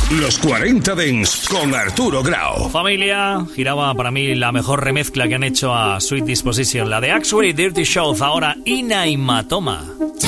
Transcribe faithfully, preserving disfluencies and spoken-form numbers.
Los cuarenta Dance con Arturo Grau. Familia, giraba para mí la mejor remezcla que han hecho a Sweet Disposition, la de Axwell y Dirty South, ahora Ina y Matoma.